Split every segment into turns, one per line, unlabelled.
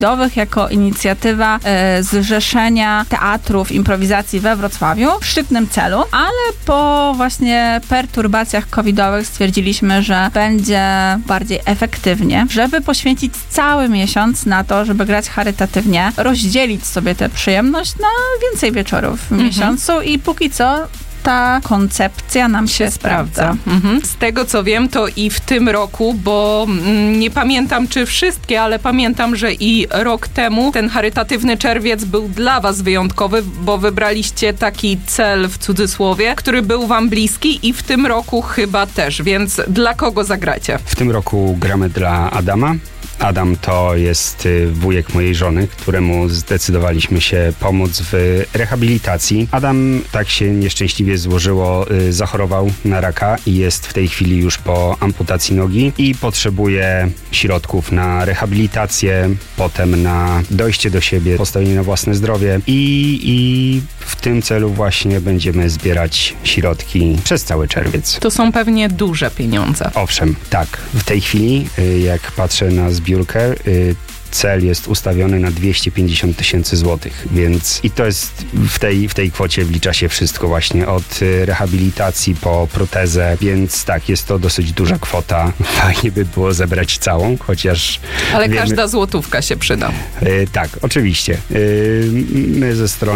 jako inicjatywa Zrzeszenia Teatrów Improwizacji we Wrocławiu w szczytnym celu, ale po właśnie perturbacjach covidowych stwierdziliśmy, że będzie bardziej efektywnie, żeby poświęcić cały miesiąc na to, żeby grać charytatywnie, rozdzielić sobie tę przyjemność na więcej wieczorów w miesiącu i póki co ta koncepcja nam się sprawdza.
Z tego co wiem, to i w tym roku, bo nie pamiętam czy wszystkie, ale pamiętam, że i rok temu ten charytatywny czerwiec był dla was wyjątkowy, bo wybraliście taki cel w cudzysłowie, który był wam bliski i w tym roku chyba też, więc dla kogo zagracie?
W tym roku gramy dla Adama. Adam to jest wujek mojej żony, któremu zdecydowaliśmy się pomóc w rehabilitacji. Adam, tak się nieszczęśliwie złożyło, zachorował na raka i jest w tej chwili już po amputacji nogi i potrzebuje środków na rehabilitację, potem na dojście do siebie, postawienie na własne zdrowie i w tym celu właśnie będziemy zbierać środki przez cały czerwiec.
To są pewnie duże pieniądze.
Owszem, tak. W tej chwili, jak patrzę na zbiórkę, cel jest ustawiony na 250 000 złotych, więc i to jest w tej kwocie wlicza się wszystko właśnie od rehabilitacji po protezę, więc tak, jest to dosyć duża kwota. Fajnie by było zebrać całą, chociaż
ale wiemy, każda złotówka się przyda.
Tak, oczywiście. My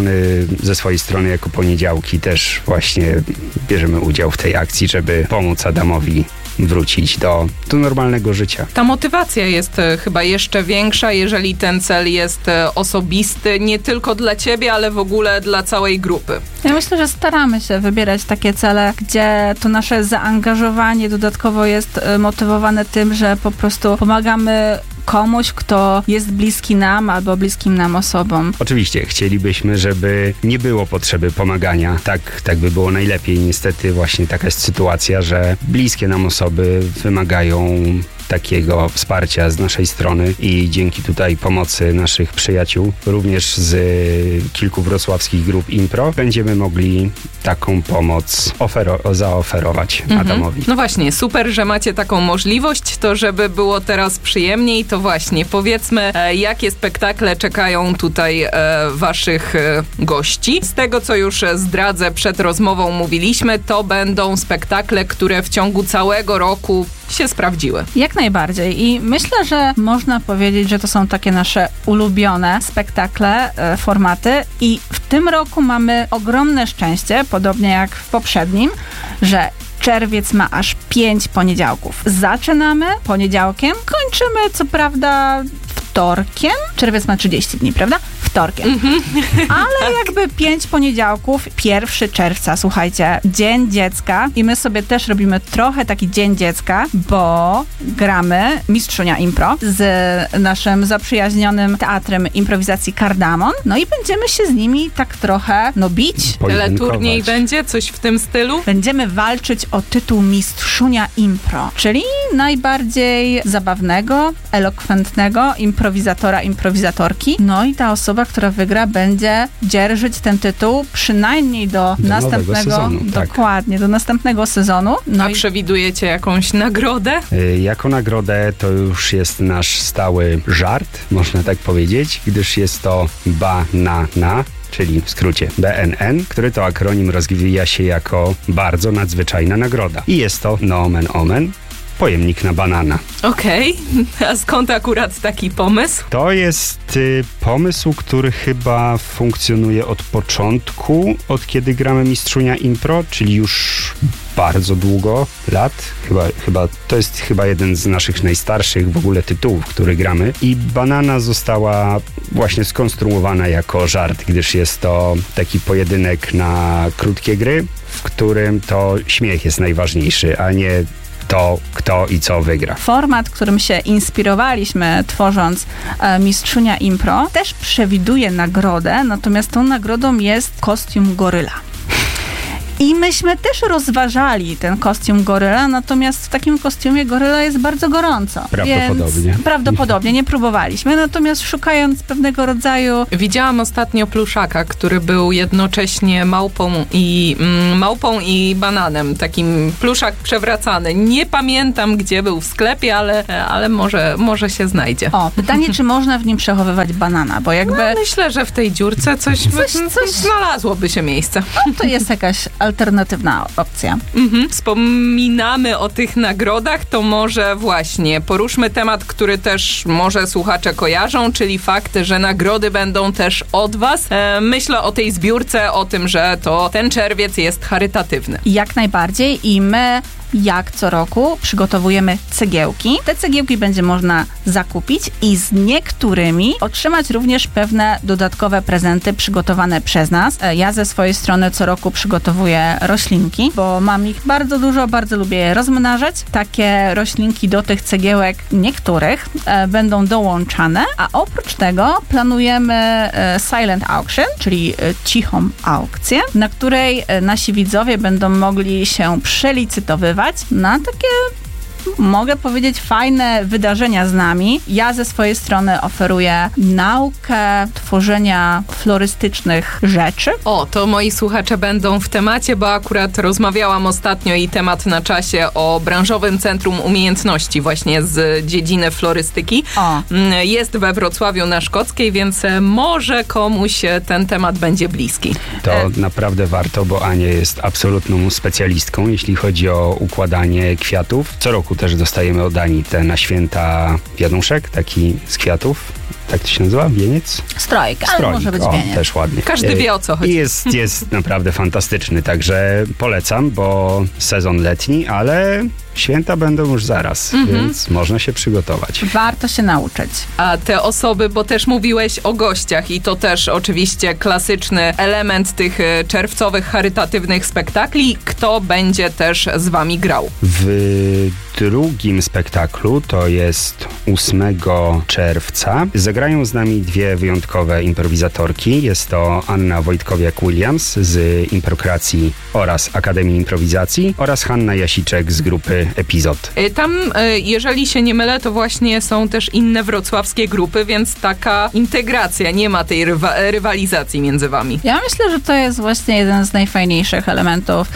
ze swojej strony jako Poniedziałki też właśnie bierzemy udział w tej akcji, żeby pomóc Adamowi wrócić do normalnego życia.
Ta motywacja jest chyba jeszcze większa, jeżeli ten cel jest osobisty, nie tylko dla ciebie, ale w ogóle dla całej grupy.
Ja myślę, że staramy się wybierać takie cele, gdzie to nasze zaangażowanie dodatkowo jest motywowane tym, że po prostu pomagamy komuś, kto jest bliski nam albo bliskim nam osobom.
Oczywiście, chcielibyśmy, żeby nie było potrzeby pomagania. Tak by było najlepiej. Niestety właśnie taka jest sytuacja, że bliskie nam osoby wymagają takiego wsparcia z naszej strony i dzięki tutaj pomocy naszych przyjaciół, również z kilku wrocławskich grup impro, będziemy mogli taką pomoc zaoferować Adamowi.
No właśnie, super, że macie taką możliwość, to żeby było teraz przyjemniej, to właśnie powiedzmy, jakie spektakle czekają tutaj waszych gości. Z tego, co już zdradzę przed rozmową mówiliśmy, to będą spektakle, które w ciągu całego roku się sprawdziły.
Jak najbardziej i myślę, że można powiedzieć, że to są takie nasze ulubione spektakle, formaty i w tym roku mamy ogromne szczęście, podobnie jak w poprzednim, że czerwiec ma aż 5 poniedziałków. Zaczynamy poniedziałkiem, kończymy co prawda wtorkiem. Czerwiec ma 30 dni, prawda? Wtorkiem. Ale jakby 5 poniedziałków, 1 czerwca, słuchajcie, Dzień Dziecka i my sobie też robimy trochę taki Dzień Dziecka, bo gramy Mistrzunia Impro z naszym zaprzyjaźnionym teatrem improwizacji Kardamon, no i będziemy się z nimi tak trochę, bić.
Teleturniej będzie? Coś w tym stylu?
Będziemy walczyć o tytuł Mistrzunia Impro, czyli najbardziej zabawnego, elokwentnego improwizatora, improwizatorki. No i ta osoba, która wygra, będzie dzierżyć ten tytuł przynajmniej do następnego sezonu. Dokładnie, do następnego sezonu.
A przewidujecie jakąś nagrodę?
Jako nagrodę to już jest nasz stały żart, można tak powiedzieć, gdyż jest to Banana, czyli w skrócie BNN, który to akronim rozwija się jako bardzo nadzwyczajna nagroda. I jest to, nomen omen, pojemnik na banana.
Okej. A skąd akurat taki pomysł?
To jest pomysł, który chyba funkcjonuje od początku, od kiedy gramy Mistrzunia Impro, czyli już bardzo długo, lat. To jest chyba jeden z naszych najstarszych w ogóle tytułów, który gramy. I banana została właśnie skonstruowana jako żart, gdyż jest to taki pojedynek na krótkie gry, w którym to śmiech jest najważniejszy, a nie to, kto i co wygra.
Format, którym się inspirowaliśmy, tworząc Mistrzunia Impro, też przewiduje nagrodę, natomiast tą nagrodą jest kostium goryla. I myśmy też rozważali ten kostium goryla, natomiast w takim kostiumie goryla jest bardzo gorąco.
Prawdopodobnie.
Więc prawdopodobnie, nie próbowaliśmy, natomiast szukając pewnego rodzaju...
Widziałam ostatnio pluszaka, który był jednocześnie małpą i bananem. Takim pluszak przewracany. Nie pamiętam, gdzie był w sklepie, ale może się znajdzie.
O, pytanie, czy można w nim przechowywać banana, bo jakby...
Myślę, że w tej dziurce coś znalazłoby się miejsce.
No, to jest jakaś alternatywna opcja.
Wspominamy o tych nagrodach, to może właśnie poruszmy temat, który też może słuchacze kojarzą, czyli fakt, że nagrody będą też od was. Myślę o tej zbiórce, o tym, że to ten czerwiec jest charytatywny.
Jak najbardziej i my jak co roku przygotowujemy cegiełki. Te cegiełki będzie można zakupić i z niektórymi otrzymać również pewne dodatkowe prezenty przygotowane przez nas. Ja ze swojej strony co roku przygotowuję roślinki, bo mam ich bardzo dużo, bardzo lubię je rozmnażać. Takie roślinki do tych cegiełek niektórych będą dołączane, a oprócz tego planujemy silent auction, czyli cichą aukcję, na której nasi widzowie będą mogli się przelicytowywać na takie, mogę powiedzieć, fajne wydarzenia z nami. Ja ze swojej strony oferuję naukę tworzenia florystycznych rzeczy.
O, to moi słuchacze będą w temacie, bo akurat rozmawiałam ostatnio i temat na czasie o branżowym centrum umiejętności właśnie z dziedziny florystyki. Jest we Wrocławiu na Szkockiej, więc może komuś ten temat będzie bliski.
To naprawdę warto, bo Ania jest absolutną specjalistką, jeśli chodzi o układanie kwiatów. Co roku też dostajemy od Ani te na święta wianuszek, taki z kwiatów. Tak to się nazywa? Wieniec?
Strojk, ale może być wieniec.
Też ładnie.
Każdy wie, o co chodzi.
I jest naprawdę fantastyczny, także polecam, bo sezon letni, ale święta będą już zaraz, więc można się przygotować.
Warto się nauczyć.
A te osoby, bo też mówiłeś o gościach i to też oczywiście klasyczny element tych czerwcowych, charytatywnych spektakli. Kto będzie też z wami grał?
W drugim spektaklu, to jest 8 czerwca, zagrają z nami dwie wyjątkowe improwizatorki. Jest to Anna Wojtkowiak-Williams z Improkracji oraz Akademii Improwizacji oraz Hanna Jasiczek z grupy Epizod.
Tam, jeżeli się nie mylę, to właśnie są też inne wrocławskie grupy, więc taka integracja, nie ma tej rywalizacji między wami.
Ja myślę, że to jest właśnie jeden z najfajniejszych elementów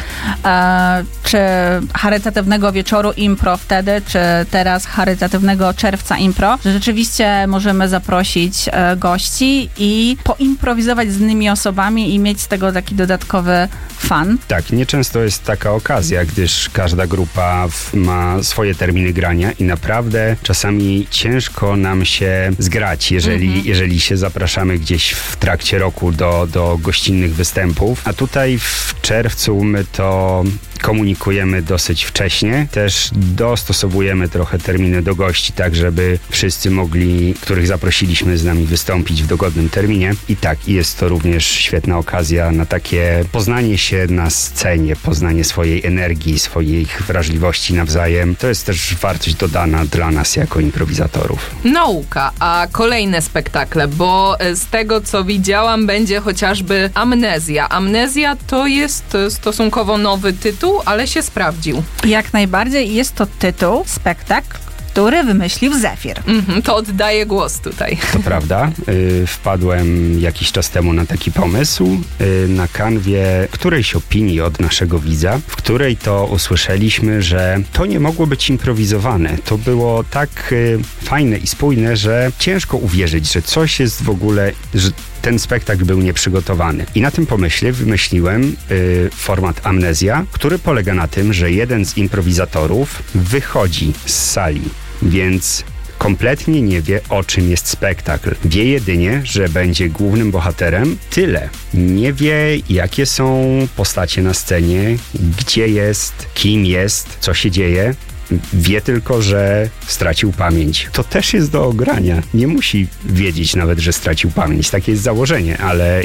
czy charytatywnego wieczoru impro wtedy, czy teraz charytatywnego czerwca impro, że rzeczywiście możemy zaprosić gości i poimprowizować z innymi osobami i mieć z tego taki dodatkowy fan.
Tak, nieczęsto jest taka okazja, gdyż każda grupa ma swoje terminy grania i naprawdę czasami ciężko nam się zgrać, jeżeli się zapraszamy gdzieś w trakcie roku do gościnnych występów. A tutaj w czerwcu my to komunikujemy dosyć wcześnie. Też dostosowujemy trochę terminy do gości, tak żeby wszyscy mogli, których zaprosiliśmy, z nami wystąpić w dogodnym terminie. I tak, jest to również świetna okazja na takie poznanie się na scenie, poznanie swojej energii, swoich wrażliwości nawzajem. To jest też wartość dodana dla nas jako improwizatorów.
Nauka, a kolejne spektakle, bo z tego, co widziałam, będzie chociażby Amnezja. Amnezja to jest stosunkowo nowy tytuł, ale się sprawdził.
Jak najbardziej jest to tytuł, spektakl, który wymyślił Zefir.
To oddaję głos tutaj.
To prawda. Wpadłem jakiś czas temu na taki pomysł na kanwie którejś opinii od naszego widza, w której to usłyszeliśmy, że to nie mogło być improwizowane. To było tak fajne i spójne, że ciężko uwierzyć, że coś jest w ogóle, że ten spektakl był nieprzygotowany. I na tym pomyśle wymyśliłem format Amnezja, który polega na tym, że jeden z improwizatorów wychodzi z sali, więc kompletnie nie wie, o czym jest spektakl. Wie jedynie, że będzie głównym bohaterem. Tyle. Nie wie, jakie są postacie na scenie, gdzie jest, kim jest, co się dzieje. Wie tylko, że stracił pamięć. To też jest do ogrania. Nie musi wiedzieć nawet, że stracił pamięć. Takie jest założenie, ale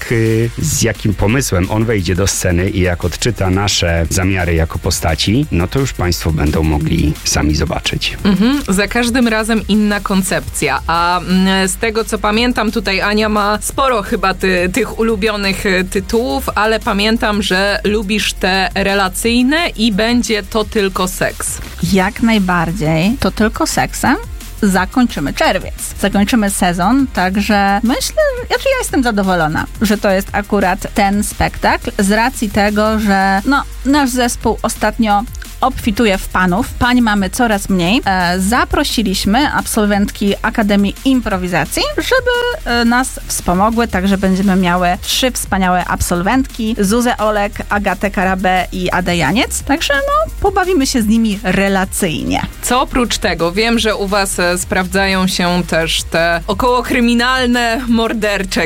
z jakim pomysłem on wejdzie do sceny i jak odczyta nasze zamiary jako postaci, no to już państwo będą mogli sami zobaczyć.
Za każdym razem inna koncepcja, a z tego co pamiętam, tutaj Ania ma sporo chyba tych ulubionych tytułów, ale pamiętam, że lubisz te relacyjne i będzie to tylko seks.
Jak najbardziej. To tylko seksem zakończymy czerwiec. Zakończymy sezon, także myślę, ja jestem zadowolona, że to jest akurat ten spektakl z racji tego, że nasz zespół ostatnio obfituje w panów. Pań mamy coraz mniej. Zaprosiliśmy absolwentki Akademii Improwizacji, żeby nas wspomogły, także będziemy miały 3 wspaniałe absolwentki, Zuzę Olek, Agatę Karabę i Adę Janiec, także pobawimy się z nimi relacyjnie.
Co oprócz tego? Wiem, że u was sprawdzają się też te okołokryminalne, mordercze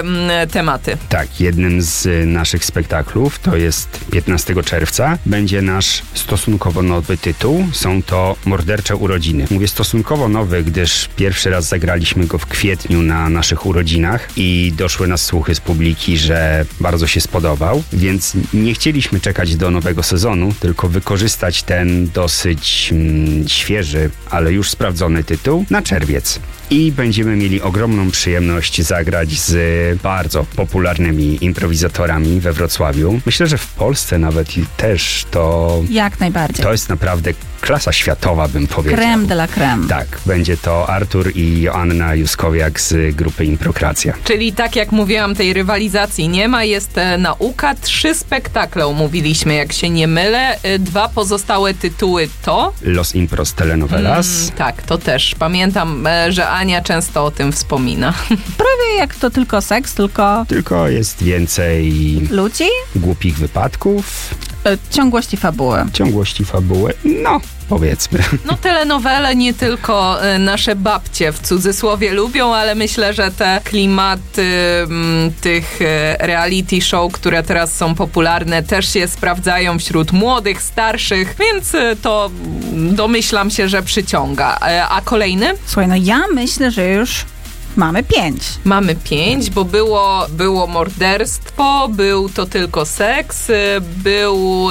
tematy.
Tak, jednym z naszych spektaklów, to jest 15 czerwca, będzie nasz stosunkowo nowy tytuł. Są to Mordercze urodziny. Mówię stosunkowo nowy, gdyż pierwszy raz zagraliśmy go w kwietniu na naszych urodzinach i doszły nas słuchy z publiki, że bardzo się spodobał, więc nie chcieliśmy czekać do nowego sezonu, tylko wykorzystać ten dosyć świeży, ale już sprawdzony tytuł na czerwiec. I będziemy mieli ogromną przyjemność zagrać z bardzo popularnymi improwizatorami we Wrocławiu. Myślę, że w Polsce nawet też to...
Jak najbardziej.
To jest naprawdę klasa światowa, bym powiedział.
Crème de la crème.
Tak, będzie to Artur i Joanna Juskowiak z grupy Improkracja.
Czyli tak jak mówiłam, tej rywalizacji nie ma, jest nauka. 3 spektakle omówiliśmy, jak się nie mylę. 2 pozostałe tytuły to...
Los Impros Telenovelas.
Tak, to też. Pamiętam, że Ania często o tym wspomina.
Prawie jak to tylko seks, tylko...
Tylko jest więcej...
Ludzi?
Głupich wypadków.
Ciągłości fabuły.
Ciągłości fabuły. Powiedzmy.
Telenowele nie tylko nasze babcie w cudzysłowie lubią, ale myślę, że te klimaty tych reality show, które teraz są popularne, też się sprawdzają wśród młodych, starszych, więc to domyślam się, że przyciąga. A kolejny?
Słuchaj, ja myślę, że już mamy 5.
Mamy 5, bo było morderstwo, był to tylko seks, był...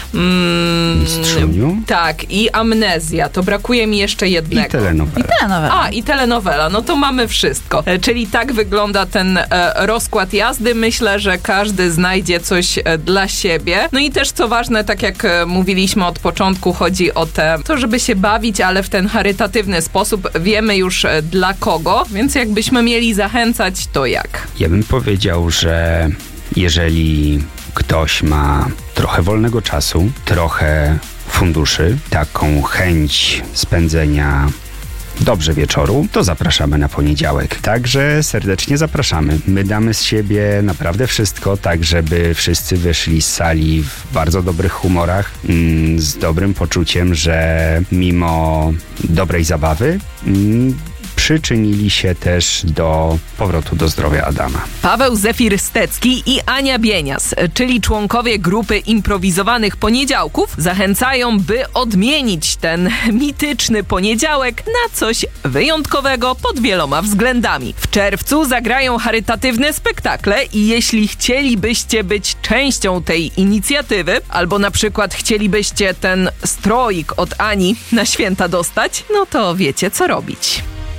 Mistrzuniu.
Tak, i amnezja. To brakuje mi jeszcze jednego.
I telenowela.
I telenowela. No to mamy wszystko. Czyli tak wygląda ten rozkład jazdy. Myślę, że każdy znajdzie coś dla siebie. No i też co ważne, tak jak mówiliśmy od początku, chodzi o to, żeby się bawić, ale w ten charytatywny sposób. Wiemy już dla kogo, więc jakbyśmy mieli zachęcać, to jak?
Ja bym powiedział, że jeżeli ktoś ma trochę wolnego czasu, trochę funduszy, taką chęć spędzenia dobrze wieczoru, to zapraszamy na poniedziałek. Także serdecznie zapraszamy. My damy z siebie naprawdę wszystko, tak żeby wszyscy wyszli z sali w bardzo dobrych humorach, z dobrym poczuciem, że mimo dobrej zabawy przyczynili się też do powrotu do zdrowia Adama.
Paweł Zefir-Stecki i Ania Bienias, czyli członkowie grupy improwizowanych poniedziałków, zachęcają, by odmienić ten mityczny poniedziałek na coś wyjątkowego pod wieloma względami. W czerwcu zagrają charytatywne spektakle i jeśli chcielibyście być częścią tej inicjatywy, albo na przykład chcielibyście ten stroik od Ani na święta dostać, no to wiecie co robić.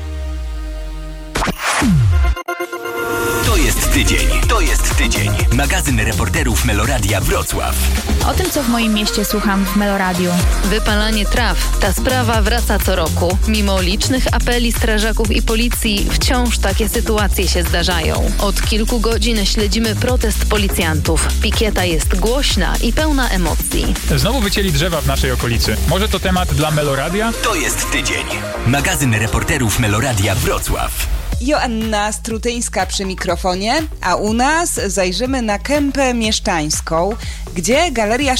To jest tydzień. Magazyn reporterów Meloradia Wrocław.
O tym, co w moim mieście słucham w Meloradiu.
Wypalanie traw. Ta sprawa wraca co roku. Mimo licznych apeli strażaków i policji, wciąż takie sytuacje się zdarzają. Od kilku godzin śledzimy protest policjantów. Pikieta jest głośna i pełna emocji.
Znowu wycięli drzewa w naszej okolicy. Może to temat dla Meloradia?
To jest tydzień. Magazyn reporterów Meloradia Wrocław.
Joanna Strutyńska przy mikrofonie, a u nas zajrzymy na Kępę Mieszczańską, gdzie Galeria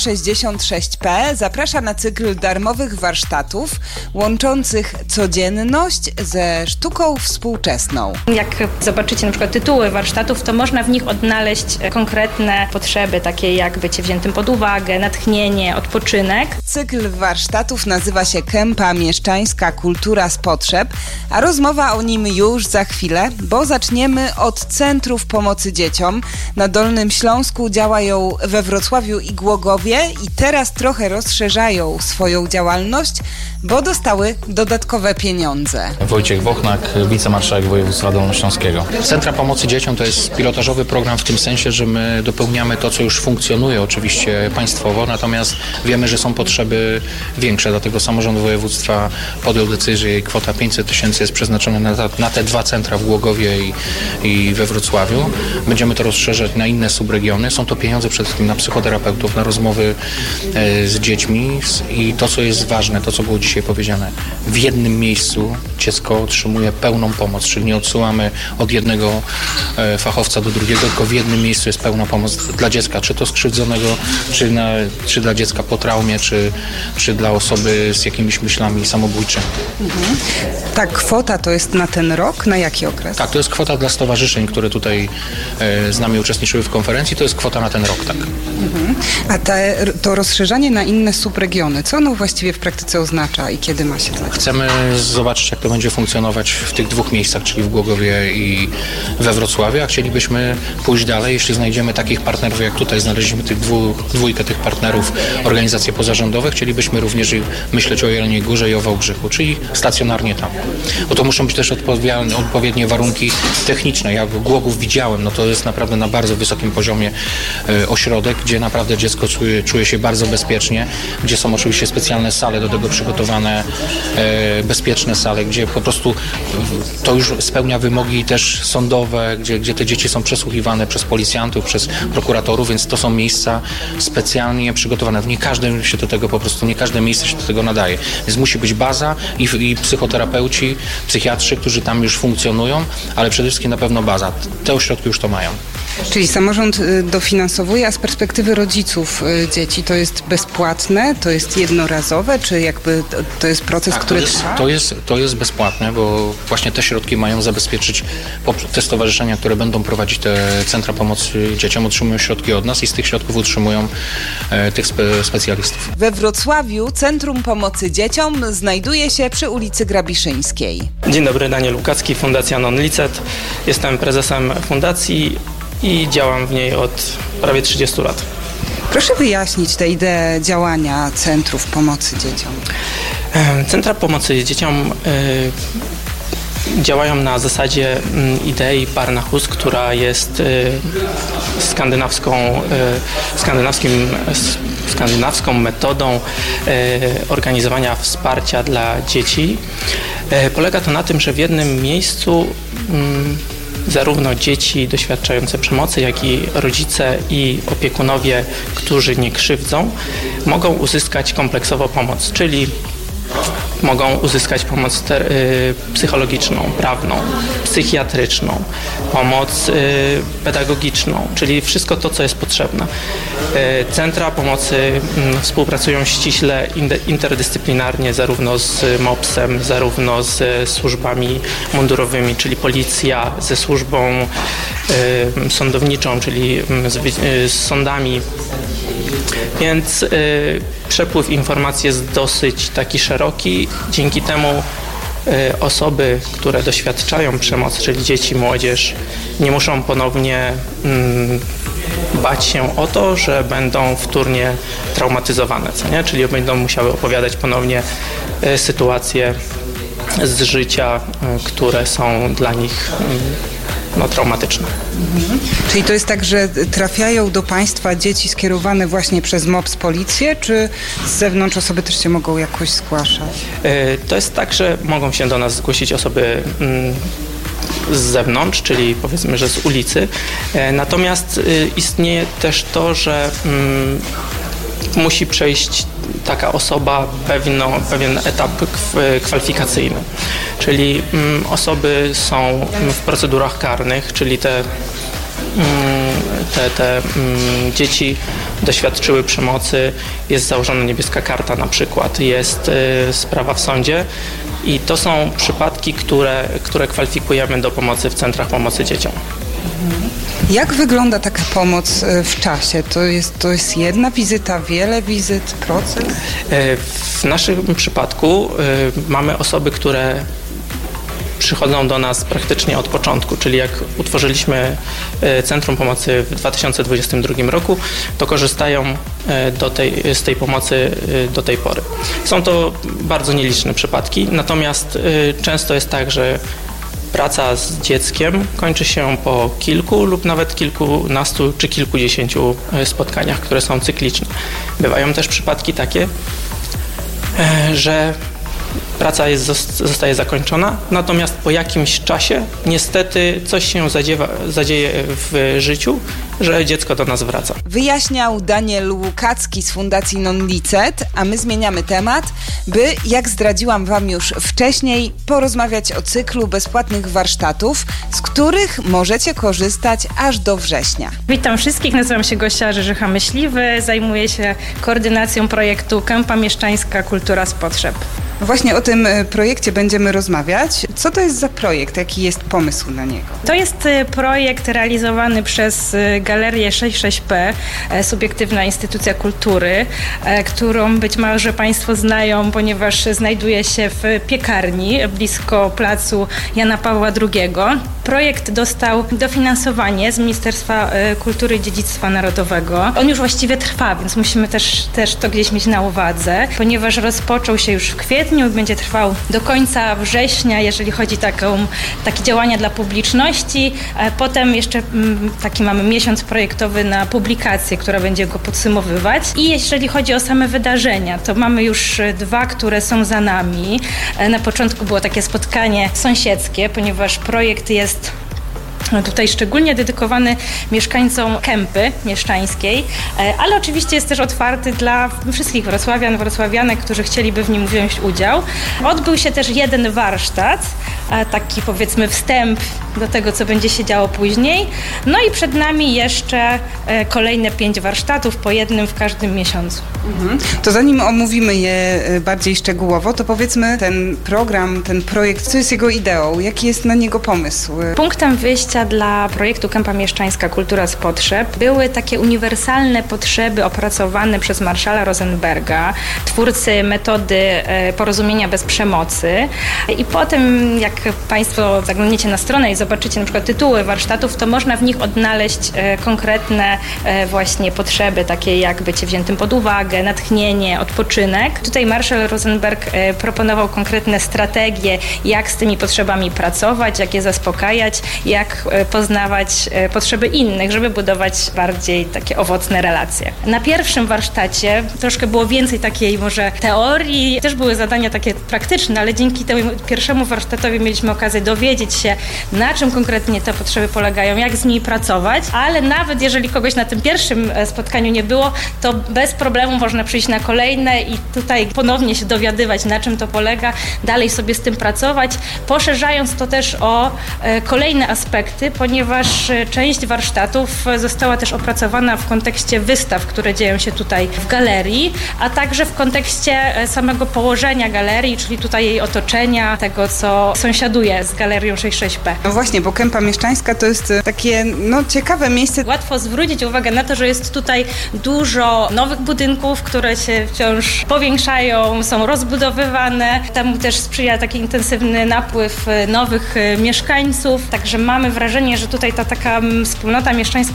66P zaprasza na cykl darmowych warsztatów łączących codzienność ze sztuką współczesną.
Jak zobaczycie na przykład tytuły warsztatów, to można w nich odnaleźć konkretne potrzeby, takie jak bycie wziętym pod uwagę, natchnienie, odpoczynek.
Cykl warsztatów nazywa się Kępa Mieszczańska – Kultura z potrzeb, a rozmowa o nim już za chwilę, bo zaczniemy od Centrów Pomocy Dzieciom. Na Dolnym Śląsku działają we Wrocławiu i Głogowie i teraz trochę rozszerzają swoją działalność, bo dostały dodatkowe pieniądze.
Wojciech Bochnak, wicemarszałek województwa dolnośląskiego. Centra Pomocy Dzieciom to jest pilotażowy program w tym sensie, że my dopełniamy to, co już funkcjonuje oczywiście państwowo, natomiast wiemy, że są potrzeby większe, dlatego samorząd województwa podjął decyzję i kwota 500 000 jest przeznaczona na te 2 centra w Głogowie i we Wrocławiu. Będziemy to rozszerzać na inne subregiony. Są to pieniądze przede wszystkim na psychoterapeutów, na rozmowy z dziećmi i to, co jest ważne, to, co było dzisiaj powiedziane. W jednym miejscu dziecko otrzymuje pełną pomoc, czyli nie odsyłamy od jednego fachowca do drugiego, tylko w jednym miejscu jest pełna pomoc dla dziecka, czy to skrzywdzonego, czy dla dziecka po traumie, czy dla osoby z jakimiś myślami samobójczymi.
Ta kwota to jest na ten rok? Na jaki okres?
Tak, to jest kwota dla stowarzyszeń, które tutaj z nami uczestniczyły w konferencji, to jest kwota na ten rok, tak.
A to rozszerzanie na inne subregiony, co ono właściwie w praktyce oznacza i kiedy ma się to?
Chcemy zobaczyć, jak to będzie funkcjonować w tych 2 miejscach, czyli w Głogowie i we Wrocławiu, a chcielibyśmy pójść dalej, jeśli znajdziemy takich partnerów, jak tutaj znaleźliśmy dwójkę tych partnerów, organizacje pozarządowe, chcielibyśmy również myśleć o Jeleniej Górze i o Wałbrzychu, czyli stacjonarnie tam. Bo to muszą być też odpowiednie warunki techniczne. Jak Głogów widziałem, no to jest naprawdę na bardzo wysokim poziomie ośrodek, gdzie naprawdę dziecko czuje się bardzo bezpiecznie, gdzie są oczywiście specjalne sale do tego przygotowane, bezpieczne sale, gdzie po prostu to już spełnia wymogi też sądowe, gdzie te dzieci są przesłuchiwane przez policjantów, przez prokuratorów, więc to są miejsca specjalnie przygotowane. Nie każde miejsce się do tego nadaje. Więc musi być baza i psychoterapeuci, psychiatrzy, którzy tam już funkcjonują, ale przede wszystkim na pewno baza. Te ośrodki już to mają.
Czyli samorząd dofinansowuje, a z perspektywy rodziców dzieci to jest bezpłatne, to jest jednorazowe, czy jakby to jest proces, tak, który trwa?
To jest bezpłatne, bo właśnie te środki mają zabezpieczyć te stowarzyszenia, które będą prowadzić te centra pomocy dzieciom, otrzymują środki od nas i z tych środków utrzymują tych specjalistów.
We Wrocławiu Centrum Pomocy Dzieciom znajduje się przy ulicy Grabiszyńskiej.
Dzień dobry, Daniel Łukacki, Fundacja Non-Licet. Jestem prezesem fundacji i działam w niej od prawie 30 lat.
Proszę wyjaśnić tę ideę działania Centrów Pomocy Dzieciom.
Centra Pomocy Dzieciom działają na zasadzie idei Barnahus, która jest skandynawską metodą organizowania wsparcia dla dzieci. Polega to na tym, że w jednym miejscu zarówno dzieci doświadczające przemocy, jak i rodzice i opiekunowie, którzy nie krzywdzą, mogą uzyskać kompleksowo pomoc, czyli mogą uzyskać pomoc psychologiczną, prawną, psychiatryczną, pomoc pedagogiczną, czyli wszystko to, co jest potrzebne. Centra pomocy współpracują ściśle interdyscyplinarnie zarówno z MOPS-em, zarówno z służbami mundurowymi, czyli policja, ze służbą sądowniczą, czyli z sądami. Więc przepływ informacji jest dosyć taki szeroki. Dzięki temu osoby, które doświadczają przemocy, czyli dzieci, młodzież, nie muszą ponownie bać się o to, że będą wtórnie traumatyzowane, co nie? Czyli będą musiały opowiadać ponownie sytuacje z życia, które są dla nich traumatyczne.
Czyli to jest tak, że trafiają do państwa dzieci skierowane właśnie przez MOPS, policję, czy z zewnątrz osoby też się mogą jakoś zgłaszać?
To jest tak, że mogą się do nas zgłosić osoby z zewnątrz, czyli powiedzmy, że z ulicy. Natomiast istnieje też to, że musi przejść taka osoba pewien etap kwalifikacyjny. Czyli osoby są w procedurach karnych, czyli te dzieci doświadczyły przemocy, jest założona niebieska karta na przykład, jest sprawa w sądzie i to są przypadki, które kwalifikujemy do pomocy w centrach pomocy dzieciom.
Jak wygląda taka pomoc w czasie? To jest jedna wizyta, wiele wizyt, proces?
W naszym przypadku mamy osoby, które przychodzą do nas praktycznie od początku, czyli jak utworzyliśmy Centrum Pomocy w 2022 roku, to korzystają z tej pomocy do tej pory. Są to bardzo nieliczne przypadki, natomiast często jest tak, że praca z dzieckiem kończy się po kilku lub nawet kilkunastu czy kilkudziesięciu spotkaniach, które są cykliczne. Bywają też przypadki takie, że praca zostaje zakończona, natomiast po jakimś czasie niestety coś się zadzieje w życiu, że dziecko do nas wraca.
Wyjaśniał Daniel Łukacki z Fundacji Non-Licet, a my zmieniamy temat, by, jak zdradziłam Wam już wcześniej, porozmawiać o cyklu bezpłatnych warsztatów, z których możecie korzystać aż do września.
Witam wszystkich, nazywam się Gosia Rzeżycha-Myśliwy, zajmuję się koordynacją projektu Kępa Mieszczańska Kultura z Potrzeb.
Właśnie o tym projekcie będziemy rozmawiać. Co to jest za projekt? Jaki jest pomysł na niego?
To jest projekt realizowany przez Galerię 66P, subiektywna instytucja kultury, którą być może Państwo znają, ponieważ znajduje się w Piekarni, blisko placu Jana Pawła II. Projekt dostał dofinansowanie z Ministerstwa Kultury i Dziedzictwa Narodowego. On już właściwie trwa, więc musimy też to gdzieś mieć na uwadze, ponieważ rozpoczął się już w kwietniu i będzie trwał do końca września, jeżeli chodzi takie działania dla publiczności. Potem jeszcze taki mamy miesiąc projektowy na publikację, która będzie go podsumowywać. I jeżeli chodzi o same wydarzenia, to mamy już 2, które są za nami. Na początku było takie spotkanie sąsiedzkie, ponieważ projekt jest tutaj szczególnie dedykowany mieszkańcom Kępy Mieszczańskiej, ale oczywiście jest też otwarty dla wszystkich wrocławianek, którzy chcieliby w nim wziąć udział. Odbył się też jeden warsztat, taki powiedzmy wstęp do tego, co będzie się działo później. No i przed nami jeszcze kolejne 5 warsztatów, po jednym w każdym miesiącu.
To zanim omówimy je bardziej szczegółowo, to powiedzmy ten program, ten projekt, co jest jego ideą? Jaki jest na niego pomysł?
Punktem wyjścia dla projektu Kępa Mieszczańska Kultura z Potrzeb były takie uniwersalne potrzeby opracowane przez Marszala Rosenberga, twórcy metody porozumienia bez przemocy. I potem, jak Państwo zaglądniecie na stronę i zobaczycie na przykład tytuły warsztatów, to można w nich odnaleźć konkretne właśnie potrzeby, takie jak bycie wziętym pod uwagę, natchnienie, odpoczynek. Tutaj Marszal Rosenberg proponował konkretne strategie, jak z tymi potrzebami pracować, jak je zaspokajać, jak poznawać potrzeby innych, żeby budować bardziej takie owocne relacje. Na pierwszym warsztacie troszkę było więcej takiej może teorii, też były zadania takie praktyczne, ale dzięki temu pierwszemu warsztatowi mieliśmy okazję dowiedzieć się, na czym konkretnie te potrzeby polegają, jak z nimi pracować, ale nawet jeżeli kogoś na tym pierwszym spotkaniu nie było, to bez problemu można przyjść na kolejne i tutaj ponownie się dowiadywać, na czym to polega, dalej sobie z tym pracować, poszerzając to też o kolejne aspekty, ponieważ część warsztatów została też opracowana w kontekście wystaw, które dzieją się tutaj w galerii, a także w kontekście samego położenia galerii, czyli tutaj jej otoczenia, tego, co sąsiaduje z Galerią 66P.
No właśnie, bo Kępa Mieszczańska to jest takie ciekawe miejsce.
Łatwo zwrócić uwagę na to, że jest tutaj dużo nowych budynków, które się wciąż powiększają, są rozbudowywane. Temu też sprzyja taki intensywny napływ nowych mieszkańców. Także mamy wrażenie, że tutaj ta taka wspólnota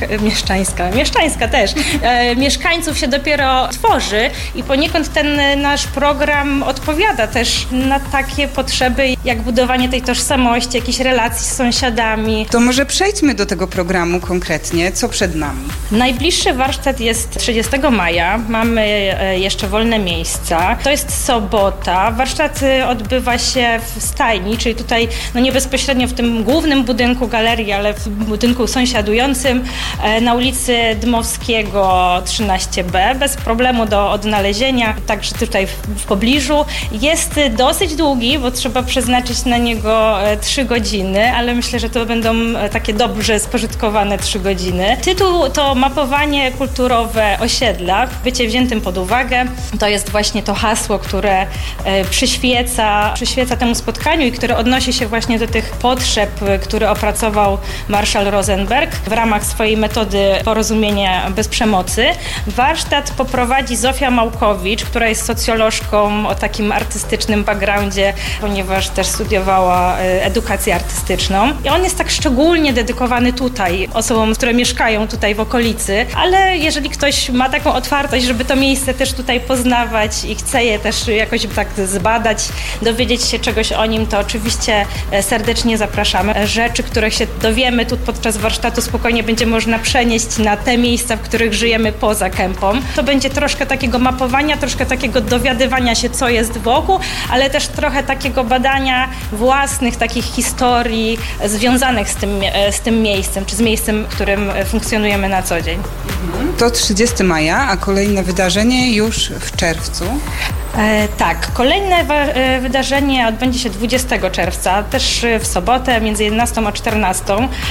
mieszczańska też, mieszkańców się dopiero tworzy i poniekąd ten nasz program odpowiada też na takie potrzeby, jak budowanie tej tożsamości, jakichś relacji z sąsiadami.
To może przejdźmy do tego programu konkretnie. Co przed nami?
Najbliższy warsztat jest 30 maja. Mamy jeszcze wolne miejsca. To jest sobota. Warsztat odbywa się w stajni, czyli tutaj nie bezpośrednio w tym głównym budynku galerii, ale w budynku sąsiadującym na ulicy Dmowskiego 13B. Bez problemu do odnalezienia, także tutaj w pobliżu. Jest dosyć długi, bo trzeba przeznaczyć na niego 3 godziny, ale myślę, że to będą takie dobrze spożytkowane 3 godziny. Tytuł to Mapowanie kulturowe osiedla, bycie wziętym pod uwagę. To jest właśnie to hasło, które przyświeca temu spotkaniu i które odnosi się właśnie do tych potrzeb, które opracował marszał Rosenberg w ramach swojej metody porozumienia bez przemocy. Warsztat poprowadzi Zofia Małkowicz, która jest socjolożką o takim artystycznym backgroundzie, ponieważ też studiowała edukację artystyczną. I on jest tak szczególnie dedykowany tutaj osobom, które mieszkają tutaj w okolicy, ale jeżeli ktoś ma taką otwartość, żeby to miejsce też tutaj poznawać i chce je też jakoś tak zbadać, dowiedzieć się czegoś o nim, to oczywiście serdecznie zapraszamy. Rzeczy, których się dowiemy tu podczas warsztatu, spokojnie będzie można przenieść na te miejsca, w których żyjemy poza Kępą. To będzie troszkę takiego mapowania, troszkę takiego dowiadywania się, co jest wokół, ale też trochę takiego badania własnych takich historii związanych z tym miejscem, czy z miejscem, w którym funkcjonujemy na co dzień.
To 30 maja, a kolejne wydarzenie już w czerwcu.
Tak, kolejne wydarzenie odbędzie się 20 czerwca, też w sobotę między 11 a 14.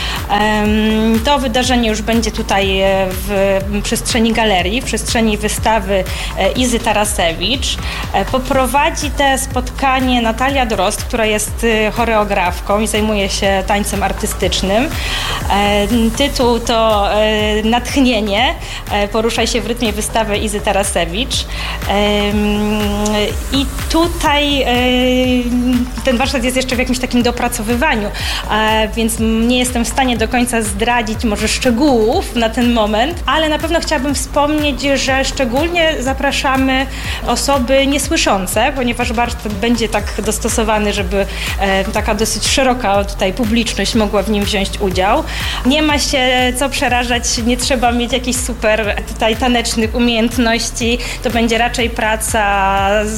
To wydarzenie już będzie tutaj w przestrzeni galerii, w przestrzeni wystawy Izy Tarasewicz. Poprowadzi te spotkanie Natalia Drozd, która jest choreografką i zajmuje się tańcem artystycznym. Tytuł to Natchnienie. Poruszaj się w rytmie wystawy Izy Tarasewicz. I tutaj ten warsztat jest jeszcze w jakimś takim dopracowywaniu, więc nie jestem w stanie do końca zdradzić może szczegółów na ten moment, ale na pewno chciałabym wspomnieć, że szczególnie zapraszamy osoby niesłyszące, ponieważ warsztat będzie tak dostosowany, żeby taka dosyć szeroka tutaj publiczność mogła w nim wziąć udział. Nie ma się co przerażać, nie trzeba mieć jakichś super tutaj tanecznych umiejętności, to będzie raczej praca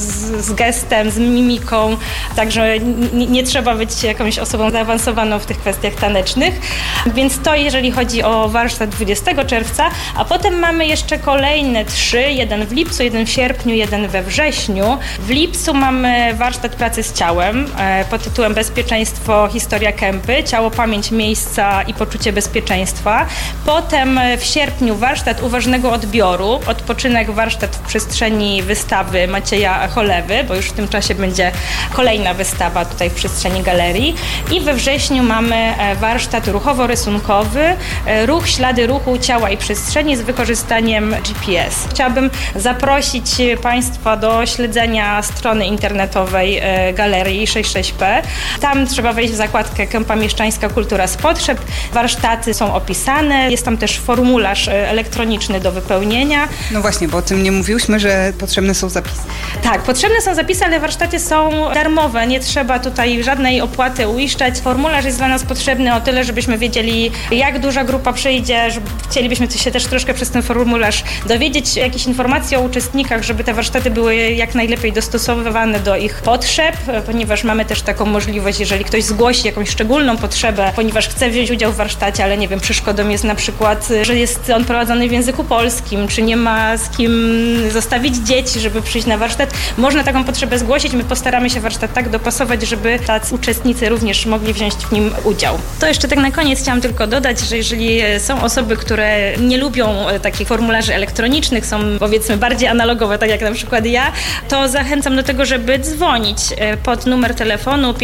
z gestem, z mimiką, także nie trzeba być jakąś osobą zaawansowaną w tych kwestiach tanecznych. Więc to jeżeli chodzi o warsztat 20 czerwca, a potem mamy jeszcze kolejne 3, jeden w lipcu, jeden w sierpniu, jeden we wrześniu. W lipcu mamy warsztat pracy z ciałem pod tytułem Bezpieczeństwo, historia Kępy, ciało, pamięć, miejsca i poczucie bezpieczeństwa. Potem w sierpniu warsztat uważnego odbioru, odpoczynek, warsztat w przestrzeni wystawy Macieja Cholewy, bo już w tym czasie będzie kolejna wystawa tutaj w przestrzeni galerii. I we wrześniu mamy warsztat ruchowo-rysunkowy, ruch, ślady ruchu ciała i przestrzeni z wykorzystaniem GPS. Chciałabym zaprosić Państwa do śledzenia strony internetowej galerii 66P. Tam trzeba wejść w zakładkę Kępa Mieszczańska Kultura z Potrzeb. Warsztaty są opisane, jest tam też formularz elektroniczny do wypełnienia.
No właśnie, bo o tym nie mówiłyśmy, że potrzebne są zapisy.
Tak, potrzebne są zapisy, ale warsztaty są darmowe, nie trzeba tutaj żadnej opłaty uiszczać. Formularz jest dla nas potrzebny o tyle, żebyśmy wiedzieli, jak duża grupa przyjdzie, chcielibyśmy się też troszkę przez ten formularz dowiedzieć jakieś informacje o uczestnikach, żeby te warsztaty były jak najlepiej dostosowywane do ich potrzeb, ponieważ mamy też taką możliwość, jeżeli ktoś zgłosi jakąś szczególną potrzebę, ponieważ chce wziąć udział w warsztacie, ale nie wiem, przeszkodą jest na przykład, że jest on prowadzony w języku polskim, czy nie ma z kim zostawić dzieci, żeby przyjść na warsztat. Można taką potrzebę zgłosić, my postaramy się warsztat tak dopasować, żeby tacy uczestnicy również mogli wziąć w nim udział. To jeszcze tak na koniec chciałam tylko dodać, że jeżeli są osoby, które nie lubią takich formularzy elektronicznych, są powiedzmy bardziej analogowe, tak jak na przykład ja, to zachęcam do tego, żeby dzwonić pod numer telefonu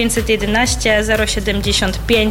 511 075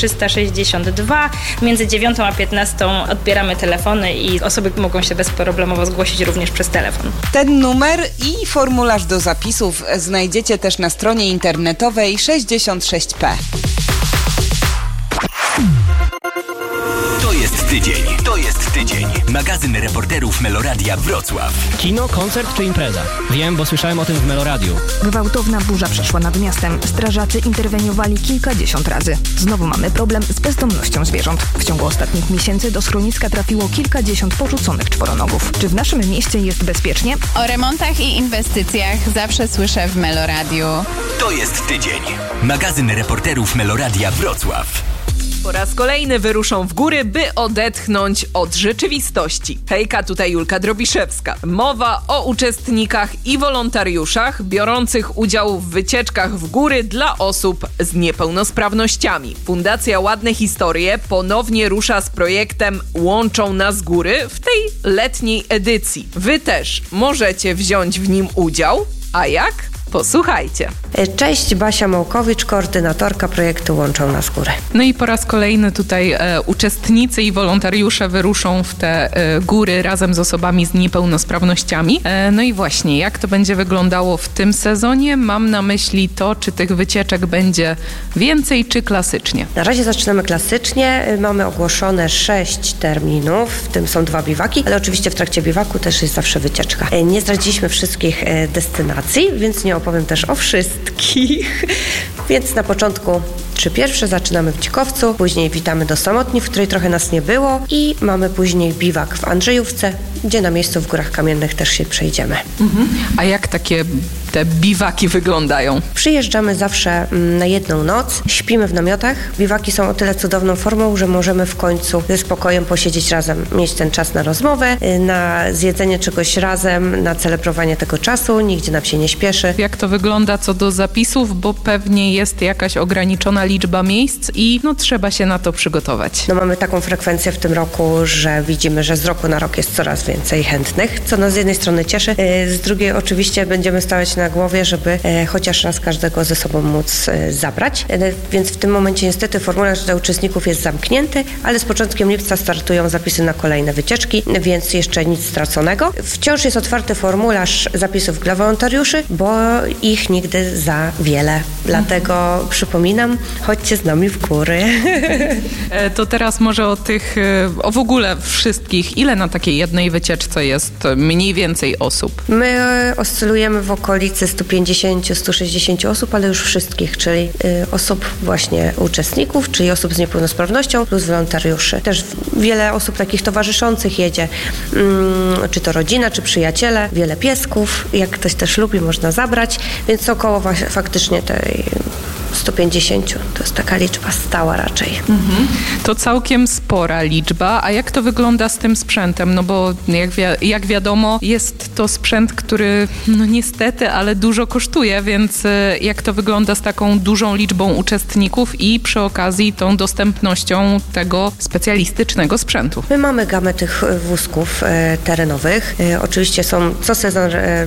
362. Między 9 a 15 odbieramy telefony i osoby mogą się bezproblemowo zgłosić również przez telefon.
Ten numer i formularz do zapisów znajdziecie też na stronie internetowej 66P.
To jest tydzień. To jest tydzień. Magazyn reporterów Meloradia Wrocław.
Kino, koncert czy impreza? Wiem, bo słyszałem o tym w Meloradiu.
Gwałtowna burza przeszła nad miastem. Strażacy interweniowali kilkadziesiąt razy. Znowu mamy problem z bezdomnością zwierząt. W ciągu ostatnich miesięcy do schroniska trafiło kilkadziesiąt porzuconych czworonogów. Czy w naszym mieście jest bezpiecznie?
O remontach i inwestycjach zawsze słyszę w Meloradiu.
To jest tydzień. Magazyn reporterów Meloradia Wrocław.
Po raz kolejny wyruszą w góry, by odetchnąć od rzeczywistości. Hejka, tutaj Julka Drobiszewska. Mowa o uczestnikach i wolontariuszach biorących udział w wycieczkach w góry dla osób z niepełnosprawnościami. Fundacja Ładne Historie ponownie rusza z projektem Łączą nas góry w tej letniej edycji. Wy też możecie wziąć w nim udział. A jak? Posłuchajcie.
Cześć, Basia Małkowicz, koordynatorka projektu Łączą nas góry.
No i po raz kolejny tutaj uczestnicy i wolontariusze wyruszą w te góry razem z osobami z niepełnosprawnościami. No i właśnie, jak to będzie wyglądało w tym sezonie? Mam na myśli to, czy tych wycieczek będzie więcej, czy klasycznie.
Na razie zaczynamy klasycznie. Mamy ogłoszone 6 terminów, w tym są 2 biwaki, ale oczywiście w trakcie biwaku też jest zawsze wycieczka. Nie zdradziliśmy wszystkich destynacji, więc nie opowiem też o wszystkich. Więc na początku 3 pierwsze zaczynamy w Dzikowcu, później witamy do Samotni, w której trochę nas nie było i mamy później biwak w Andrzejówce, gdzie na miejscu w Górach Kamiennych też się przejdziemy.
A jak te biwaki wyglądają?
Przyjeżdżamy zawsze na jedną noc, śpimy w namiotach. Biwaki są o tyle cudowną formą, że możemy w końcu ze spokojem posiedzieć razem, mieć ten czas na rozmowę, na zjedzenie czegoś razem, na celebrowanie tego czasu, nigdzie nam się nie śpieszy.
Jak to wygląda co do zapisów, bo pewnie jest jakaś ograniczona liczba miejsc i trzeba się na to przygotować.
Mamy taką frekwencję w tym roku, że widzimy, że z roku na rok jest coraz więcej chętnych, co nas z jednej strony cieszy, z drugiej oczywiście będziemy stawać na głowie, żeby chociaż raz każdego ze sobą móc zabrać. Więc w tym momencie niestety formularz dla uczestników jest zamknięty, ale z początkiem lipca startują zapisy na kolejne wycieczki, więc jeszcze nic straconego. Wciąż jest otwarty formularz zapisów dla wolontariuszy, bo ich nigdy za wiele. Dlatego przypominam, chodźcie z nami w góry.
To teraz może o w ogóle wszystkich. Ile na takiej jednej wycieczce jest mniej więcej osób?
My oscylujemy w okolicy 150-160 osób, ale już wszystkich, czyli osób właśnie uczestników, czyli osób z niepełnosprawnością plus wolontariuszy. Też wiele osób takich towarzyszących jedzie, czy to rodzina, czy przyjaciele, wiele piesków. Jak ktoś też lubi, można zabrać, więc około faktycznie tej 150. To jest taka liczba stała raczej.
To całkiem spora liczba. A jak to wygląda z tym sprzętem? No bo jak wiadomo, jest to sprzęt, który niestety, ale dużo kosztuje, więc jak to wygląda z taką dużą liczbą uczestników i przy okazji tą dostępnością tego specjalistycznego sprzętu?
My mamy gamę tych wózków terenowych. Oczywiście są co sezon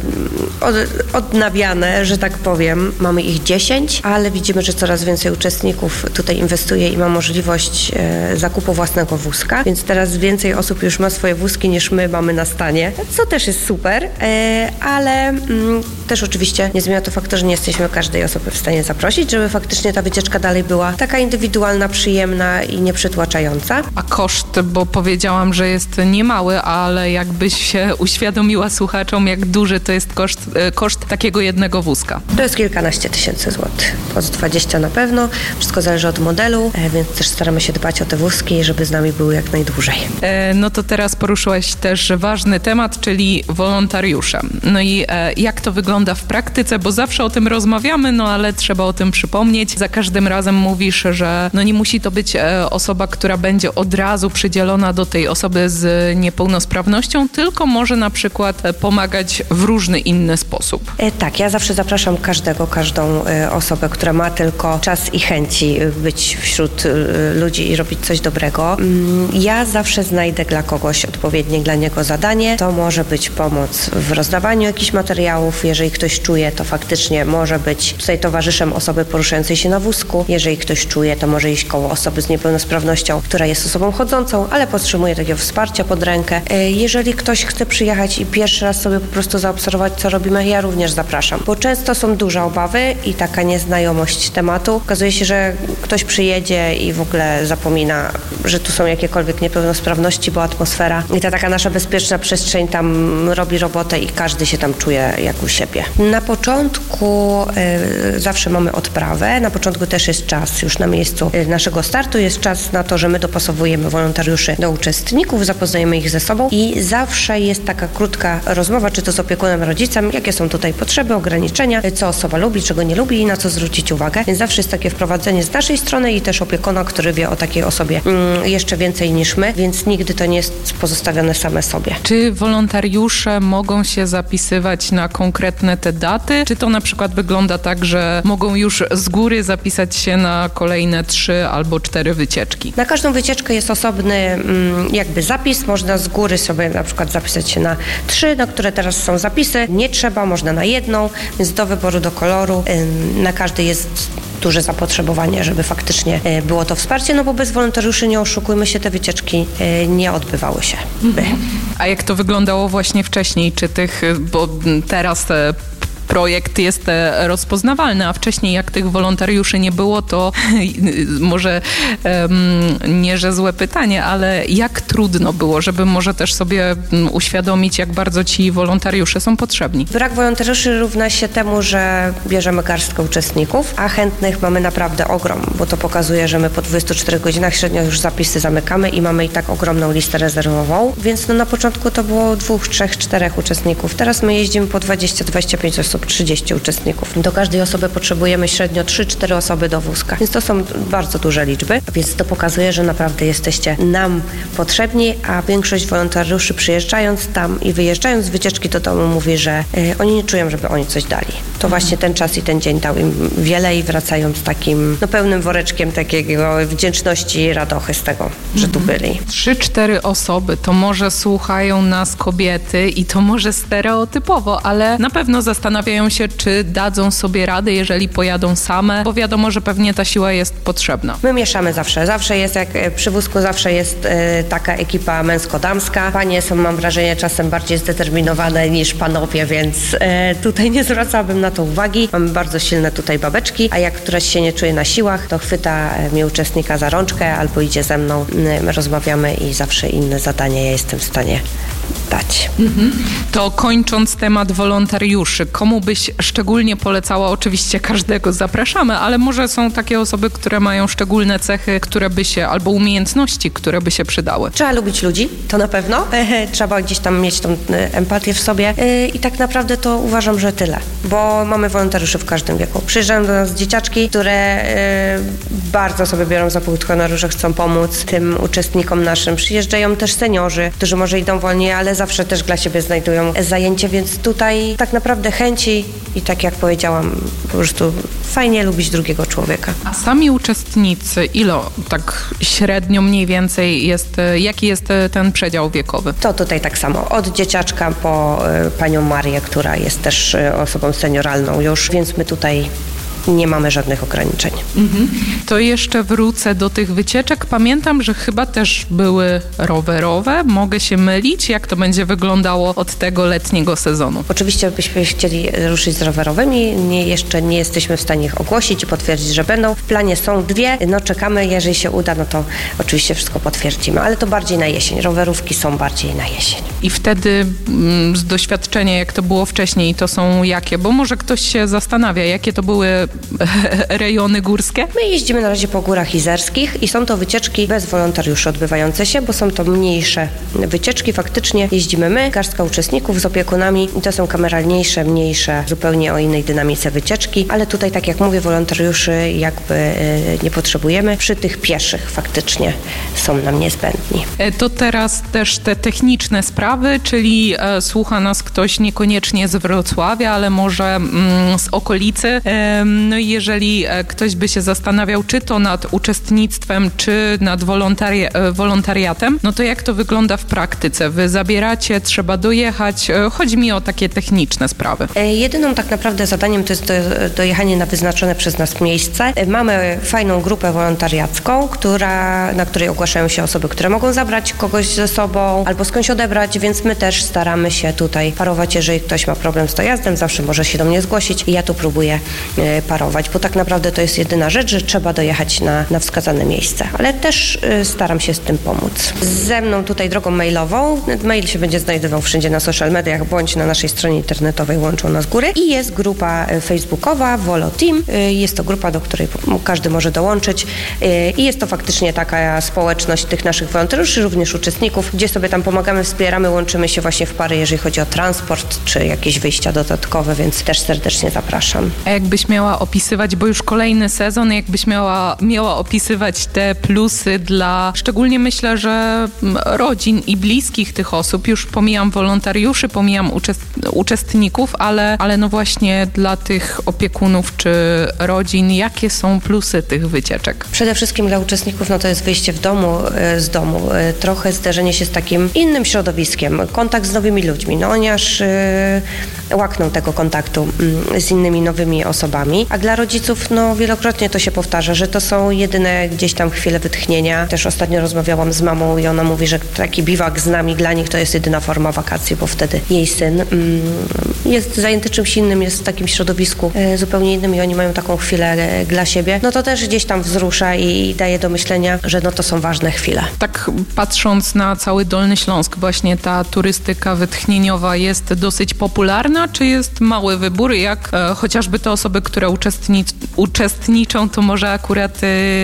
odnawiane, że tak powiem. Mamy ich 10, ale widzimy, że coraz więcej uczestników tutaj inwestuje i ma możliwość zakupu własnego wózka, więc teraz więcej osób już ma swoje wózki niż my mamy na stanie, co też jest super, ale też oczywiście nie zmienia to faktu, że nie jesteśmy każdej osoby w stanie zaprosić, żeby faktycznie ta wycieczka dalej była taka indywidualna, przyjemna i nieprzytłaczająca.
A koszt, bo powiedziałam, że jest niemały, ale jakbyś się uświadomiła słuchaczom, jak duży to jest koszt takiego jednego wózka.
To jest kilkanaście tysięcy złotych. Od 20 na pewno. Wszystko zależy od modelu, więc też staramy się dbać o te wózki, żeby z nami były jak najdłużej.
No to teraz poruszyłaś też ważny temat, czyli wolontariusze. No i jak to wygląda w praktyce, bo zawsze o tym rozmawiamy, ale trzeba o tym przypomnieć. Za każdym razem mówisz, że nie musi to być osoba, która będzie od razu przydzielona do tej osoby z niepełnosprawnością, tylko może na przykład pomagać w różny inny sposób.
Tak, ja zawsze zapraszam każdą osobę, która ma tylko czas i chęci być wśród ludzi i robić coś dobrego. Ja zawsze znajdę dla kogoś odpowiednie dla niego zadanie. To może być pomoc w rozdawaniu jakichś materiałów. Jeżeli ktoś czuje, to faktycznie może być tutaj towarzyszem osoby poruszającej się na wózku. Jeżeli ktoś czuje, to może iść koło osoby z niepełnosprawnością, która jest osobą chodzącą, ale potrzebuje takiego wsparcia pod rękę. Jeżeli ktoś chce przyjechać i pierwszy raz sobie po prostu zaobserwować, co robimy, ja również zapraszam. Bo często są duże obawy i taka nieznajomość tematu. Okazuje się, że ktoś przyjedzie i w ogóle zapomina, że tu są jakiekolwiek niepełnosprawności, bo atmosfera i ta taka nasza bezpieczna przestrzeń tam robi robotę i każdy się tam czuje jak u siebie. Na początku zawsze mamy odprawę, na początku też jest czas już na miejscu naszego startu, jest czas na to, że my dopasowujemy wolontariuszy do uczestników, zapoznajemy ich ze sobą i zawsze jest taka krótka rozmowa, czy to z opiekunem, rodzicem, jakie są tutaj potrzeby, ograniczenia, co osoba lubi, czego nie lubi i na co zwrócić uwagę. Więc zawsze jest takie wprowadzenie z naszej strony i też opiekuna, który wie o takiej osobie jeszcze więcej niż my, więc nigdy to nie jest pozostawione same sobie.
Czy wolontariusze mogą się zapisywać na konkretne te daty? Czy to na przykład wygląda tak, że mogą już z góry zapisać się na kolejne 3 albo 4 wycieczki?
Na każdą wycieczkę jest osobny jakby zapis. Można z góry sobie na przykład zapisać się na 3, na które teraz są zapisy. Nie trzeba, można na 1, więc do wyboru, do koloru. Na każdy jest duże zapotrzebowanie, żeby faktycznie było to wsparcie, no bo bez wolontariuszy, nie oszukujmy się, te wycieczki nie odbywały się.
A jak to wyglądało właśnie wcześniej? Czy bo teraz projekt jest rozpoznawalny, a wcześniej jak tych wolontariuszy nie było, to może nie, że złe pytanie, ale jak trudno było, żeby może też sobie uświadomić, jak bardzo ci wolontariusze są potrzebni?
Brak wolontariuszy równa się temu, że bierzemy garstkę uczestników, a chętnych mamy naprawdę ogrom, bo to pokazuje, że my po 24 godzinach średnio już zapisy zamykamy i mamy i tak ogromną listę rezerwową, więc no na początku to było 2, 3, 4 uczestników. Teraz my jeździmy po 20-25 osób, 30 uczestników. Do każdej osoby potrzebujemy średnio 3-4 osoby do wózka, więc to są bardzo duże liczby, więc to pokazuje, że naprawdę jesteście nam potrzebni, a większość wolontariuszy przyjeżdżając tam i wyjeżdżając z wycieczki do domu mówi, że oni nie czują, żeby oni coś dali. To właśnie ten czas i ten dzień dał im wiele i wracają z takim pełnym woreczkiem takiego wdzięczności i radochy z tego, że tu byli.
3-4 osoby, to może słuchają nas kobiety i to może stereotypowo, ale na pewno zastanawiają się, czy dadzą sobie radę, jeżeli pojadą same, bo wiadomo, że pewnie ta siła jest potrzebna.
My mieszamy zawsze. Zawsze jest, jak przy wózku, zawsze jest taka ekipa męsko-damska. Panie są, mam wrażenie, czasem bardziej zdeterminowane niż panowie, więc tutaj nie zwracałabym na to uwagi. Mamy bardzo silne tutaj babeczki, a jak któraś się nie czuje na siłach, to chwyta mnie uczestnika za rączkę albo idzie ze mną, my rozmawiamy i zawsze inne zadania ja jestem w stanie dać.
To kończąc temat wolontariuszy, komu byś szczególnie polecała? Oczywiście każdego zapraszamy, ale może są takie osoby, które mają szczególne cechy, które by się, albo umiejętności, które by się przydały.
Trzeba lubić ludzi, to na pewno. Trzeba gdzieś tam mieć tą empatię w sobie i tak naprawdę to uważam, że tyle, bo mamy wolontariuszy w każdym wieku. Przyjeżdżają do nas dzieciaczki, które bardzo sobie biorą za punkt honoru, że chcą pomóc tym uczestnikom naszym. Przyjeżdżają też seniorzy, którzy może idą wolniej, ale zawsze też dla siebie znajdują zajęcie, więc tutaj tak naprawdę chęci i tak jak powiedziałam, po prostu fajnie lubić drugiego człowieka.
A sami uczestnicy, ile tak średnio mniej więcej jest, jaki jest ten przedział wiekowy?
To tutaj tak samo, od dzieciaczka po panią Marię, która jest też osobą senioralną już, więc my tutaj nie mamy żadnych ograniczeń.
To jeszcze wrócę do tych wycieczek. Pamiętam, że chyba też były rowerowe. Mogę się mylić? Jak to będzie wyglądało od tego letniego sezonu?
Oczywiście byśmy chcieli ruszyć z rowerowymi. Jeszcze nie jesteśmy w stanie ich ogłosić i potwierdzić, że będą. W planie są 2. No czekamy, jeżeli się uda, no to oczywiście wszystko potwierdzimy, ale to bardziej na jesień. Rowerówki są bardziej na jesień.
I wtedy z doświadczenia, jak to było wcześniej, to są jakie? Bo może ktoś się zastanawia, jakie to były rejony górskie?
My jeździmy na razie po górach izerskich i są to wycieczki bez wolontariuszy odbywające się, bo są to mniejsze wycieczki. Faktycznie jeździmy my, garstka uczestników z opiekunami i to są kameralniejsze, mniejsze, zupełnie o innej dynamice wycieczki, ale tutaj, tak jak mówię, wolontariuszy jakby nie potrzebujemy. Przy tych pieszych faktycznie są nam niezbędni.
To teraz też te techniczne sprawy, czyli słucha nas ktoś niekoniecznie z Wrocławia, ale może z okolicy. No i jeżeli ktoś by się zastanawiał, czy to nad uczestnictwem, czy nad wolontariatem, no to jak to wygląda w praktyce? Wy zabieracie, trzeba dojechać. Chodzi mi o takie techniczne sprawy.
Jedyną tak naprawdę zadaniem to jest dojechanie na wyznaczone przez nas miejsce. Mamy fajną grupę wolontariacką, na której ogłaszają się osoby, które mogą zabrać kogoś ze sobą albo skądś odebrać, więc my też staramy się tutaj parować, jeżeli ktoś ma problem z dojazdem, zawsze może się do mnie zgłosić i ja tu próbuję parować sparować, bo tak naprawdę to jest jedyna rzecz, że trzeba dojechać na wskazane miejsce, ale też staram się z tym pomóc. Ze mną tutaj drogą mailową, mail się będzie znajdował wszędzie na social mediach, bądź na naszej stronie internetowej Łączą Nas Góry i jest grupa facebookowa Volo Team. Jest to grupa, do której każdy może dołączyć i jest to faktycznie taka społeczność tych naszych wolontariuszy, również uczestników, gdzie sobie tam pomagamy, wspieramy, łączymy się właśnie w pary, jeżeli chodzi o transport czy jakieś wyjścia dodatkowe, więc też serdecznie zapraszam.
A jakbyś miała opisywać, bo już kolejny sezon, jakbyś miała opisywać te plusy dla, szczególnie myślę, że rodzin i bliskich tych osób, już pomijam wolontariuszy, pomijam uczestników, ale no właśnie dla tych opiekunów czy rodzin, jakie są plusy tych wycieczek?
Przede wszystkim dla uczestników to jest wyjście z domu, trochę zderzenie się z takim innym środowiskiem, kontakt z nowymi ludźmi, oni aż łakną tego kontaktu z innymi nowymi osobami, a dla rodziców wielokrotnie to się powtarza, że to są jedyne gdzieś tam chwile wytchnienia. Też ostatnio rozmawiałam z mamą i ona mówi, że taki biwak z nami dla nich to jest jedyna forma wakacji, bo wtedy jej syn jest zajęty czymś innym, jest w takim środowisku zupełnie innym i oni mają taką chwilę dla siebie. To też gdzieś tam wzrusza i daje do myślenia, że to są ważne chwile.
Tak patrząc na cały Dolny Śląsk, właśnie ta turystyka wytchnieniowa jest dosyć popularna, czy jest mały wybór, jak chociażby te osoby, które uczestniczą, to może akurat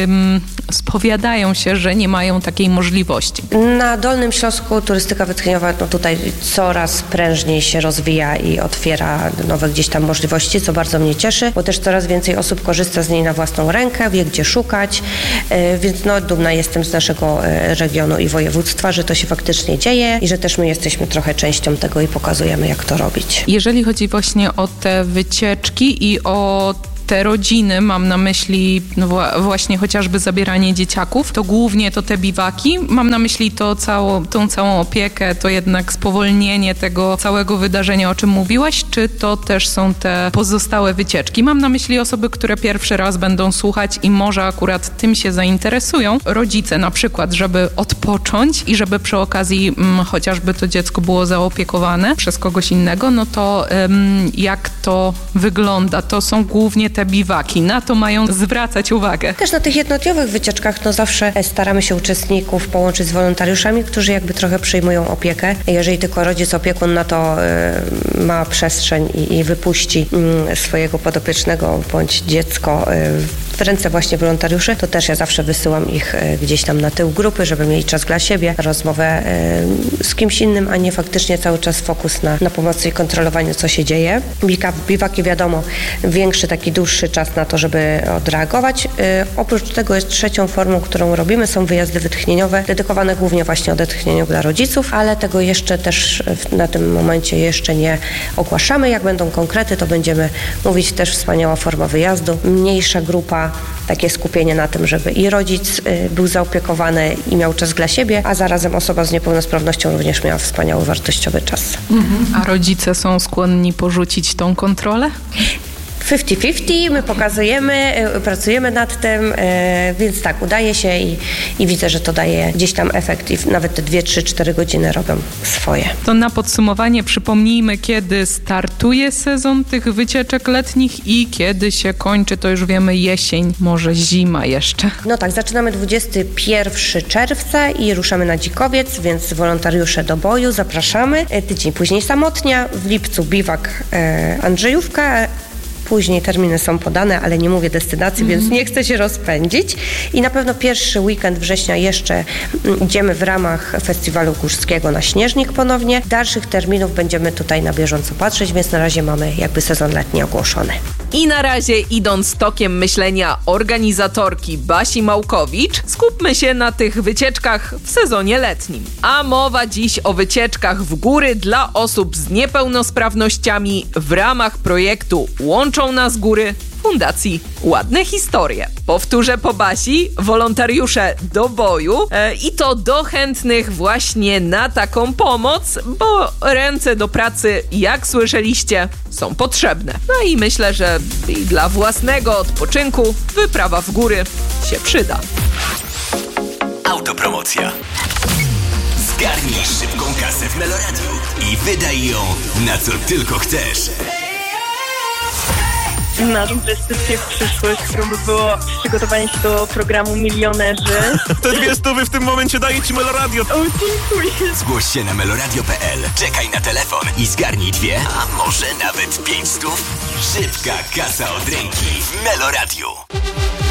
spowiadają się, że nie mają takiej możliwości?
Na Dolnym Śląsku turystyka wytchnieniowa tutaj coraz prężniej się rozwija i otwiera nowe gdzieś tam możliwości, co bardzo mnie cieszy, bo też coraz więcej osób korzysta z niej na własną rękę, wie gdzie szukać, więc dumna jestem z naszego regionu i województwa, że to się faktycznie dzieje i że też my jesteśmy trochę częścią tego i pokazujemy, jak to robić.
Jeżeli chodzi właśnie o te wycieczki i o te rodziny, mam na myśli właśnie chociażby zabieranie dzieciaków, to głównie to te biwaki, mam na myśli tą całą opiekę, to jednak spowolnienie tego całego wydarzenia, o czym mówiłaś, czy to też są te pozostałe wycieczki? Mam na myśli osoby, które pierwszy raz będą słuchać i może akurat tym się zainteresują. Rodzice na przykład, żeby odpocząć i żeby przy okazji chociażby to dziecko było zaopiekowane przez kogoś innego, to jak to wygląda? To są głównie te biwaki. Na to mają zwracać uwagę.
Też na tych jednodniowych wycieczkach zawsze staramy się uczestników połączyć z wolontariuszami, którzy jakby trochę przyjmują opiekę. Jeżeli tylko rodzic, opiekun na to ma przestrzeń i wypuści swojego podopiecznego bądź dziecko w ręce właśnie wolontariuszy, to też ja zawsze wysyłam ich gdzieś tam na tył grupy, żeby mieli czas dla siebie, rozmowę z kimś innym, a nie faktycznie cały czas fokus na pomocy i kontrolowaniu, co się dzieje. Biwaki, wiadomo, większy, taki dłuższy czas na to, żeby odreagować. Oprócz tego jest trzecią formą, którą robimy, są wyjazdy wytchnieniowe, dedykowane głównie właśnie odetchnieniu dla rodziców, ale tego jeszcze też na tym momencie jeszcze nie ogłaszamy. Jak będą konkrety, to będziemy mówić. Też wspaniała forma wyjazdu. Mniejsza grupa, takie skupienie na tym, żeby i rodzic był zaopiekowany i miał czas dla siebie, a zarazem osoba z niepełnosprawnością również miała wspaniały, wartościowy czas.
A rodzice są skłonni porzucić tą kontrolę?
50-50, my pokazujemy, pracujemy nad tym, więc tak, udaje się i widzę, że to daje gdzieś tam efekt i nawet te 2, 3, 4 godziny robią swoje.
To na podsumowanie przypomnijmy, kiedy startuje sezon tych wycieczek letnich i kiedy się kończy, to już wiemy, jesień, może zima jeszcze.
Tak, zaczynamy 21 czerwca i ruszamy na Dzikowiec, więc wolontariusze do boju, zapraszamy. Tydzień później Samotnia, w lipcu biwak Andrzejówka. Później terminy są podane, ale nie mówię destynacji, więc nie chcę się rozpędzić. I na pewno pierwszy weekend września jeszcze idziemy w ramach Festiwalu Górskiego na Śnieżnik ponownie. Dalszych terminów będziemy tutaj na bieżąco patrzeć, więc na razie mamy jakby sezon letni ogłoszony.
I na razie, idąc tokiem myślenia organizatorki Basi Małkowicz, skupmy się na tych wycieczkach w sezonie letnim. A mowa dziś o wycieczkach w góry dla osób z niepełnosprawnościami w ramach projektu Łączą Nas Góry Fundacji Ładne Historie. Powtórzę po Basi, wolontariusze do boju i to do chętnych właśnie na taką pomoc, bo ręce do pracy, jak słyszeliście, są potrzebne. I myślę, że i dla własnego odpoczynku wyprawa w góry się przyda.
Autopromocja. Zgarnij szybką kasę w Meloradiu i wydaj ją na co tylko chcesz.
na inwestycje w przyszłość, którą by było przygotowanie się do programu Milionerzy.
Te 200 w tym momencie daje Ci Meloradio.
O, dziękuję.
Zgłoś się na meloradio.pl, czekaj na telefon i zgarnij 2, a może nawet 500. Szybka kasa od ręki w Meloradiu.